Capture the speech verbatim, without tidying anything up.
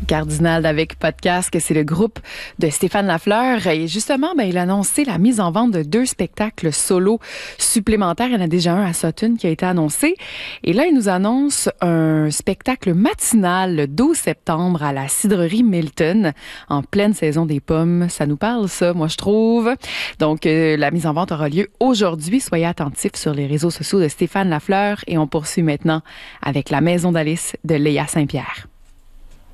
Cardinal avec Podcast, que c'est le groupe de Stéphane Lafleur. Et justement, ben, il a annoncé la mise en vente de deux spectacles solo supplémentaires. Il y en a déjà un à Sutton qui a été annoncé. Et là, il nous annonce un spectacle matinal le douze septembre à la cidrerie Milton, en pleine saison des pommes. Ça nous parle, ça, moi, je trouve. Donc, euh, la mise en vente aura lieu aujourd'hui. Soyez attentifs sur les réseaux sociaux de Stéphane Lafleur. Et on poursuit maintenant avec La Maison d'Alice de Léa Saint-Pierre.